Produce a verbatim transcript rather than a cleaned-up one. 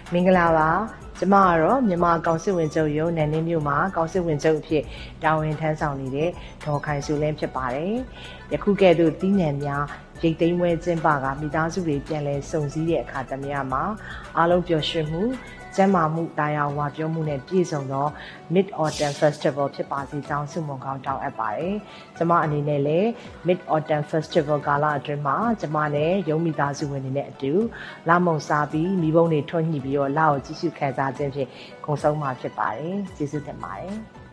မင်္ဂလာပါကျမကတော့မြန်မာကောင်စစ်ဝင်ချုပ်ရုံးနယ်နှင်းမြို့မှာကောင်စစ်ဝင်ချုပ်အဖြစ်တာဝန်ထမ်းဆောင်နေတဲ့ဒေါ်ခိုင်စုလင်းဖြစ်ပါတယ်ယခုကဲ့သို့တီးနှံများရိတ်သိမ်းပွဲကျင်းပကမိသားစုတွေပြန်လည်စုံစည်းတဲ့အခါသမယမှာအားလုံးပျော်ရွှင်မှုကျန်းမာမှုတာယာဝပြောမှုနဲ့ပြည့်စုံသော Mid Autumn Festival ဖြစ်ပါစေကြောင်းဆုမွန်ကောင်းတောင်းအပ်ပါတယ်။ကျမအနေနဲ့လည်း Mid Autumn Festival ကာလအတွင်းမှာကျမနဲ့ရုံးမိသားစုဝင်တွေနဲ့အတူလမုံစားပြီးမိဘုံတွေထွန်းညှိပြီးတော့လကိုကြည့်ရှုခံစားခြင်းဖြင့်ဂုဏ်ဆုံးမှာဖြစ်ပါတယ်။ကျေးဇူးတင်ပါတယ်။